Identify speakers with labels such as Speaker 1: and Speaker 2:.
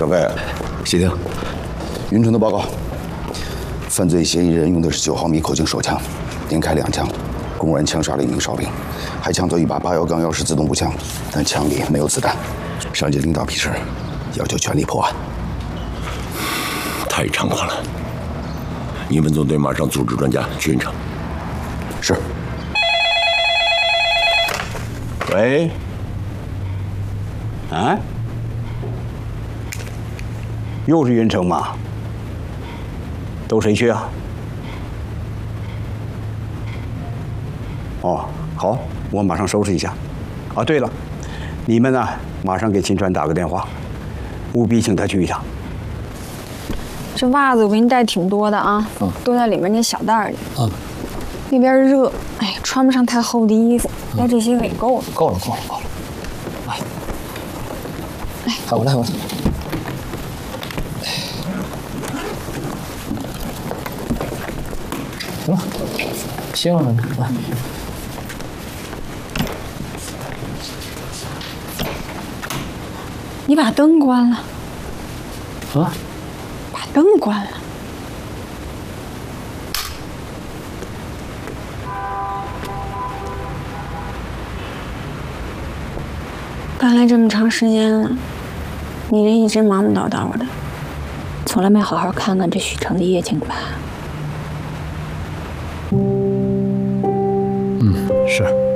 Speaker 1: 小盖，
Speaker 2: 谢霆，
Speaker 1: 云城的报告，犯罪嫌疑人用的是9毫米口径手枪，连开2枪，公然枪杀了1名哨兵，还抢走一把8幺杠1式自动步枪，但枪里没有子弹。上级领导批示，要求全力破案。
Speaker 2: 太猖狂了！你们总队马上组织专家去云城。
Speaker 1: 是。
Speaker 3: 喂。啊？又是云城吗？都谁去啊？哦，好，我马上收拾一下。啊，对了，你们呢，马上给秦川打个电话，务必请他去一趟。
Speaker 4: 这袜子我给你带挺多的啊，都在里面那小袋里。那边热，哎，穿不上太厚的衣服，带这些个也够了。
Speaker 5: 够了。来，我来。行了，歇会儿呢，来。
Speaker 4: 你把灯关了。
Speaker 5: 啊？
Speaker 4: 把灯关了。刚来这么长时间了，你这一直忙忙叨叨的，
Speaker 6: 从来没好好看看这许城的夜景吧？
Speaker 5: 是。